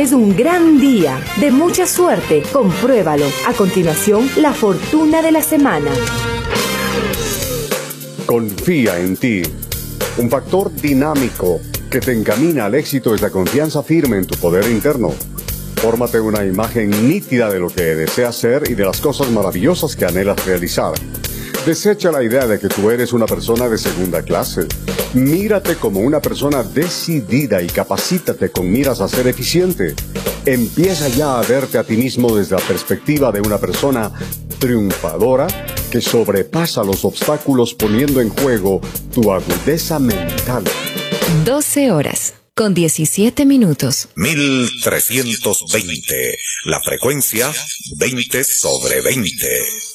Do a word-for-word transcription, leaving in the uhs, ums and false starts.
es un gran día de mucha suerte. Compruébalo. A continuación, la fortuna de la semana. Confía en ti. Un factor dinámico que te encamina al éxito es la confianza firme en tu poder interno. Fórmate una imagen nítida de lo que deseas ser y de las cosas maravillosas que anhelas realizar. Desecha la idea de que tú eres una persona de segunda clase. Mírate como una persona decidida y capacítate con miras a ser eficiente. Empieza ya a verte a ti mismo desde la perspectiva de una persona triunfadora que sobrepasa los obstáculos poniendo en juego tu agudeza mental. doce horas con diecisiete minutos. mil trescientos veinte. La frecuencia veinte sobre veinte.